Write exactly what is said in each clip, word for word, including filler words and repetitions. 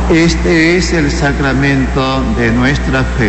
Este es el sacramento de nuestra fe.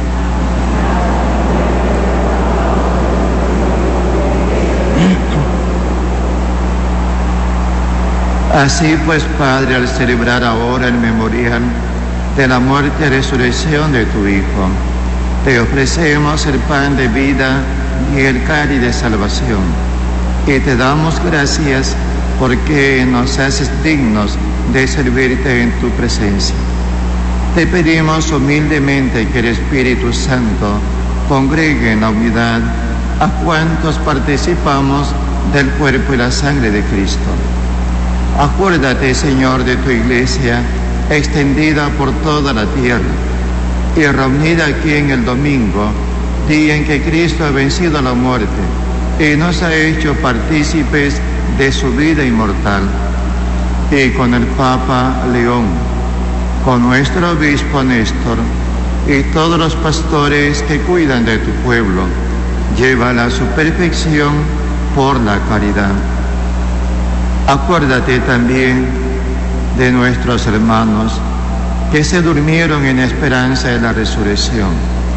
Así pues, Padre, al celebrar ahora el memorial de la muerte y resurrección de tu Hijo, te ofrecemos el pan de vida y el cáliz de salvación, y te damos gracias porque nos haces dignos de servirte en tu presencia. Te pedimos humildemente que el Espíritu Santo congregue en la unidad a cuantos participamos del cuerpo y la sangre de Cristo. Acuérdate, Señor, de tu Iglesia, extendida por toda la tierra, y reunida aquí en el domingo, día en que Cristo ha vencido a la muerte y nos ha hecho partícipes de su vida inmortal. Y con el Papa León, con nuestro obispo Néstor y todos los pastores que cuidan de tu pueblo, llévala a su perfección por la caridad. Acuérdate también de nuestros hermanos que se durmieron en esperanza de la resurrección.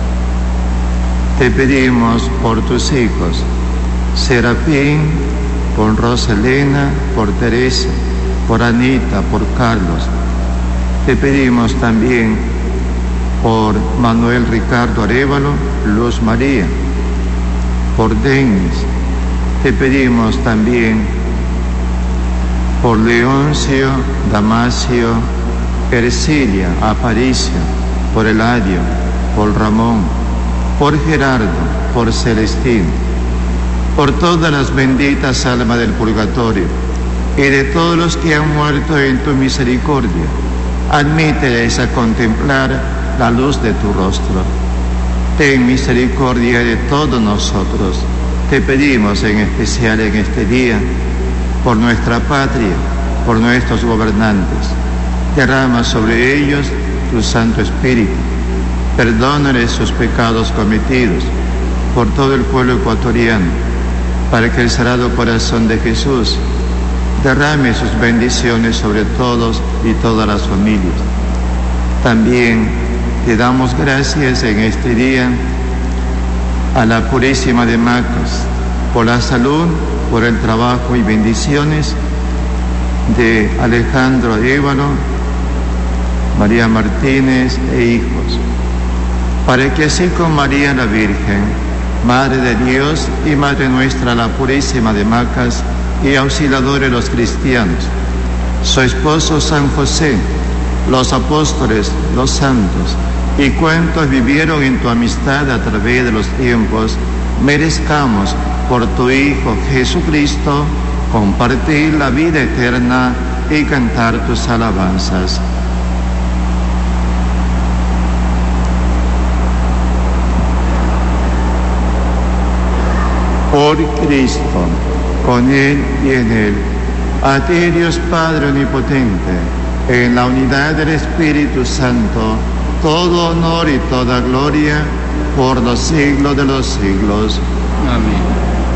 Te pedimos por tus hijos, Serafín, por Roselena, por Teresa, por Anita, por Carlos. Te pedimos también por Manuel Ricardo Arévalo, Luz María, por Denis. Te pedimos también por Leoncio, Damasio, Ercilia, Aparicio, por Eladio, por Ramón, por Gerardo, por Celestino, por todas las benditas almas del purgatorio y de todos los que han muerto en tu misericordia. Admíteles a contemplar la luz de tu rostro. Ten misericordia de todos nosotros. Te pedimos en especial en este día por nuestra patria, por nuestros gobernantes. Derrama sobre ellos tu Santo Espíritu. Perdónales sus pecados cometidos, por todo el pueblo ecuatoriano, para que el Sagrado Corazón de Jesús derrame sus bendiciones sobre todos y todas las familias. También te damos gracias en este día a la Purísima de Macas, por la salud, por el trabajo y bendiciones de Alejandro Arévalo, María Martínez e hijos, para que así con María la Virgen, Madre de Dios y Madre nuestra, la Purísima de Macas, y auxiliadora de los cristianos, su esposo San José, los apóstoles, los santos, y cuantos vivieron en tu amistad a través de los tiempos, merezcamos por tu Hijo Jesucristo compartir la vida eterna y cantar tus alabanzas. Por Cristo, con Él y en Él, a ti Dios Padre Omnipotente, en la unidad del Espíritu Santo, todo honor y toda gloria por los siglos de los siglos. Amén.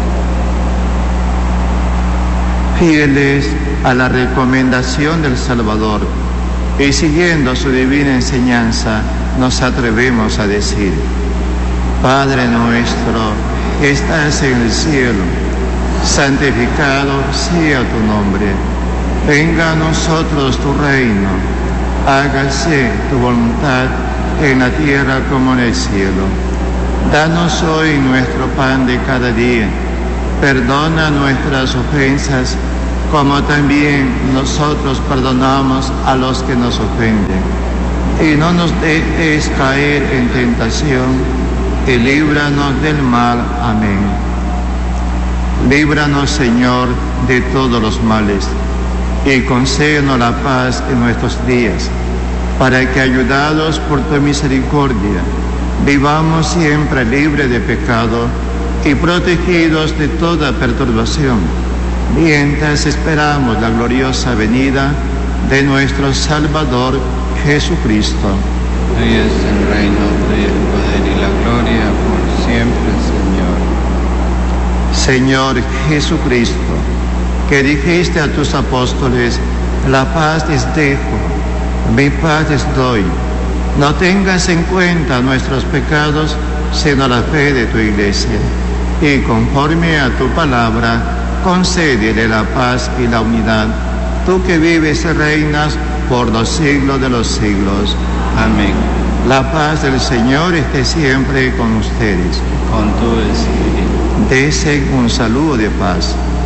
Fieles a la recomendación del Salvador y siguiendo su divina enseñanza, nos atrevemos a decir: Padre nuestro que estás en el cielo, santificado sea tu nombre. Venga a nosotros tu reino. Hágase tu voluntad en la tierra como en el cielo. Danos hoy nuestro pan de cada día. Perdona nuestras ofensas, como también nosotros perdonamos a los que nos ofenden. Y no nos dejes caer en tentación, y líbranos del mal. Amén. Líbranos, Señor, de todos los males, y concédenos la paz en nuestros días, para que, ayudados por tu misericordia, vivamos siempre libres de pecado y protegidos de toda perturbación, mientras esperamos la gloriosa venida de nuestro Salvador Jesucristo. Tuyo es el reino, tuyo el poder y la gloria por siempre, Señor. Señor Jesucristo, que dijiste a tus apóstoles: la paz les dejo, Mi paz les doy. No tengas en cuenta nuestros pecados, sino la fe de tu Iglesia. Y conforme a tu palabra, concédele la paz y la unidad. Tú que vives y reinas por los siglos de los siglos. Amén. La paz del Señor esté siempre con ustedes. Con tu espíritu. Desen un saludo de paz.